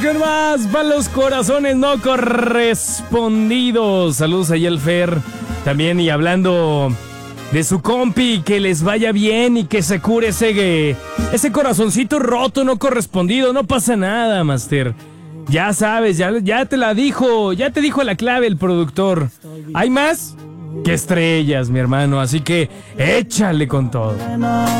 con más para los corazones no correspondidos. Saludos ahí al Fer también, y hablando de su compi, que les vaya bien y que se cure ese corazoncito roto no correspondido. No pasa nada, Master. Ya sabes, ya te la dijo, ya te dijo la clave el productor. Hay más que estrellas, mi hermano, así que échale con todo.